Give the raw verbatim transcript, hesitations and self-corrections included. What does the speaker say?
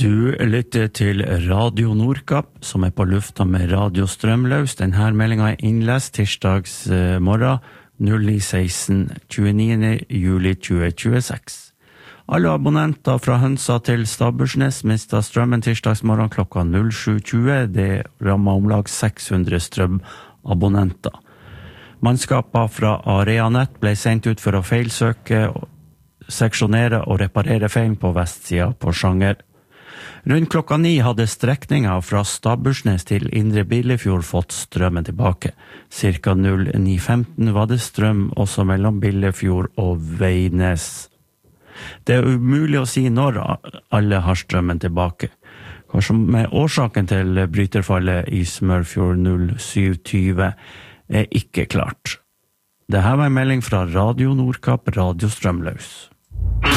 Du lytter til Radio Nordkapp, som er på lufta med Radio Strømløs. Denne meldingen er innlest tirsdags morgen, null ni seksten, tjueniende juli tjue tjueseks. Alle abonnenter fra Hønsa til Stabbursnes mistet strømmen tirsdags morgen klokka null sju tjue. Det rammer om lag seks hundre strømabonnenter. Mannskaper fra Areanet ble sendt ut for å feilsøke, seksjonere og reparere feilen på vestsida på Sjanger. Rundt klokka ni hadde strekninga fra Stabbursnes til Indre Billefjord fått strømmen tilbake. Cirka null ni femten var det strøm også mellom Billefjord og Veines. Det er umulig å si når alle har strømmen tilbake. Hva som er årsaken til bryterfallet i Smørfjord null syv tyve er ikke klart. Dette var en melding fra Radio Nordkapp, Radio Strømløs.